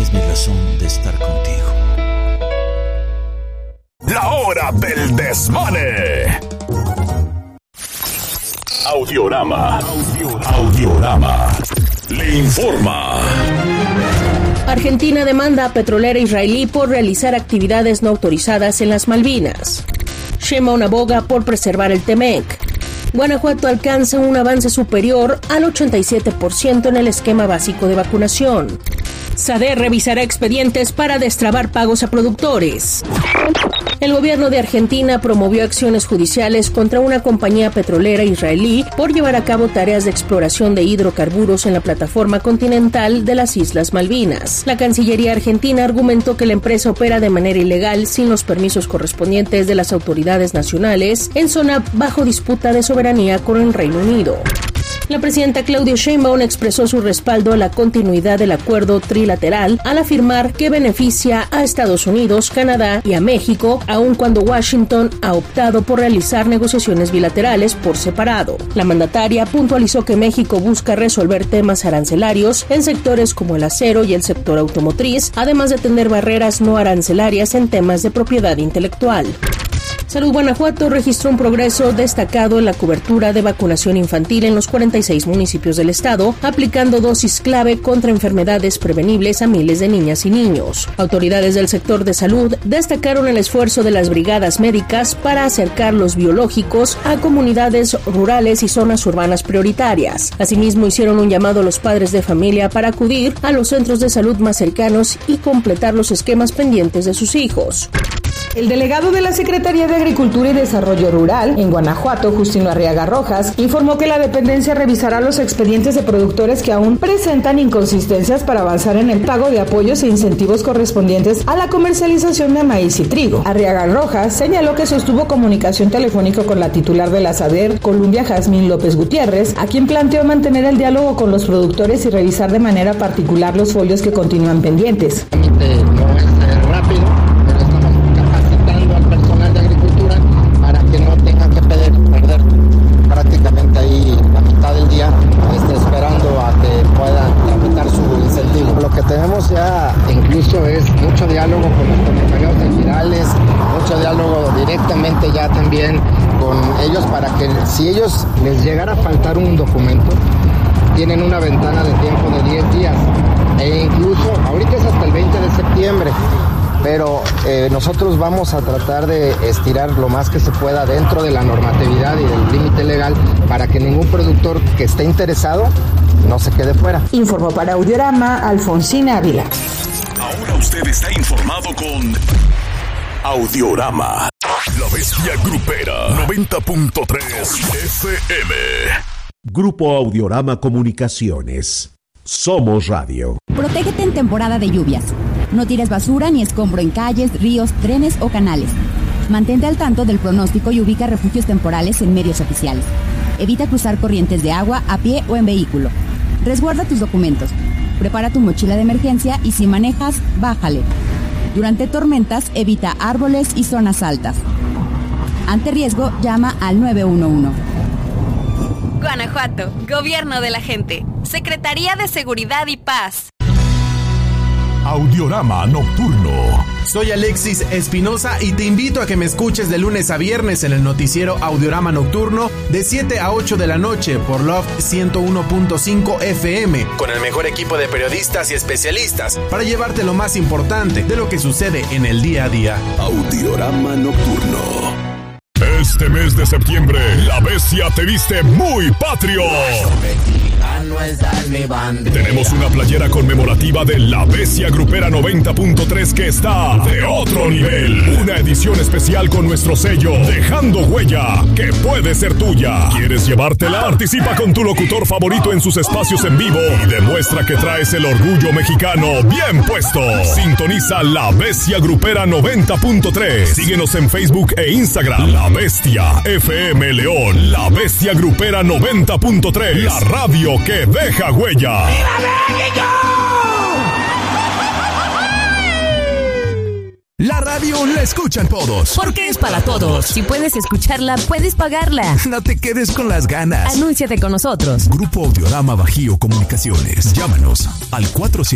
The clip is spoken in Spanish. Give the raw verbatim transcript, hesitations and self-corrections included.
es mi razón de estar contigo. La hora del desmane. Audiorama. Audiorama. Le informa. Argentina demanda a petrolera israelí por realizar actividades no autorizadas en las Malvinas. Sheinbaum aboga por preservar el Temec. Guanajuato alcanza un avance superior al ochenta y siete por ciento en el esquema básico de vacunación. SADE revisará expedientes para destrabar pagos a productores. El gobierno de Argentina promovió acciones judiciales contra una compañía petrolera israelí por llevar a cabo tareas de exploración de hidrocarburos en la plataforma continental de las Islas Malvinas. La Cancillería argentina argumentó que la empresa opera de manera ilegal sin los permisos correspondientes de las autoridades nacionales en zona bajo disputa de soberanía con el Reino Unido. La presidenta Claudia Sheinbaum expresó su respaldo a la continuidad del acuerdo trilateral al afirmar que beneficia a Estados Unidos, Canadá y a México, aun cuando Washington ha optado por realizar negociaciones bilaterales por separado. La mandataria puntualizó que México busca resolver temas arancelarios en sectores como el acero y el sector automotriz, además de tener barreras no arancelarias en temas de propiedad intelectual. Salud Guanajuato registró un progreso destacado en la cobertura de vacunación infantil en los cuarenta y seis municipios del estado, aplicando dosis clave contra enfermedades prevenibles a miles de niñas y niños. Autoridades del sector de salud destacaron el esfuerzo de las brigadas médicas para acercar los biológicos a comunidades rurales y zonas urbanas prioritarias. Asimismo, hicieron un llamado a los padres de familia para acudir a los centros de salud más cercanos y completar los esquemas pendientes de sus hijos. El delegado de la Secretaría de Agricultura y Desarrollo Rural en Guanajuato, Justino Arriaga Rojas, informó que la dependencia revisará los expedientes de productores que aún presentan inconsistencias para avanzar en el pago de apoyos e incentivos correspondientes a la comercialización de maíz y trigo. Arriaga Rojas señaló que sostuvo comunicación telefónica con la titular de la SADER, Columbia Jazmín López Gutiérrez, a quien planteó mantener el diálogo con los productores y revisar de manera particular los folios que continúan pendientes. No es rápido, pero estamos capacitando al personal de agricultura para que no tengan que perder, perder prácticamente ahí la mitad del día este, esperando a que puedan tramitar su incentivo. Lo que tenemos ya incluso es mucho diálogo con los comisarios generales, mucho diálogo directamente ya también con ellos para que si ellos les llegara a faltar un documento, tienen una ventana de tiempo de diez días e incluso ahorita es hasta el veinte de septiembre. Pero eh, nosotros vamos a tratar de estirar lo más que se pueda dentro de la normatividad y del límite legal para que ningún productor que esté interesado no se quede fuera. Informó para Audiorama Alfonsina Ávila. Ahora usted está informado con Audiorama. La Bestia Grupera noventa punto tres F M. Grupo Audiorama Comunicaciones. Somos Radio. Protégete en temporada de lluvias. No tires basura ni escombro en calles, ríos, trenes o canales. Mantente al tanto del pronóstico y ubica refugios temporales en medios oficiales. Evita cruzar corrientes de agua a pie o en vehículo. Resguarda tus documentos. Prepara tu mochila de emergencia y si manejas, bájale. Durante tormentas, evita árboles y zonas altas. Ante riesgo, llama al nueve uno uno. Guanajuato, Gobierno de la Gente, Secretaría de Seguridad y Paz. Audiorama Nocturno. Soy Alexis Espinosa y te invito a que me escuches de lunes a viernes en el noticiero Audiorama Nocturno de siete a ocho de la noche por Love ciento uno punto cinco F M con el mejor equipo de periodistas y especialistas para llevarte lo más importante de lo que sucede en el día a día. Audiorama Nocturno. Este mes de septiembre, la Bestia te viste muy patrio. Tenemos una playera conmemorativa de La Bestia Grupera noventa punto tres que está de otro nivel. Una edición especial con nuestro sello, dejando huella, que puede ser tuya. ¿Quieres llevártela? Participa con tu locutor favorito en sus espacios en vivo y demuestra que traes el orgullo mexicano bien puesto. Sintoniza La Bestia Grupera noventa punto tres. Síguenos en Facebook e Instagram. La Bestia F M León. La Bestia Grupera noventa punto tres. La radio que deja huella. ¡Viva México! La radio la escuchan todos. Porque es para todos. Si puedes escucharla, puedes pagarla. No te quedes con las ganas. Anúnciate con nosotros. Grupo Audiorama Bajío Comunicaciones. Llámanos al cuatro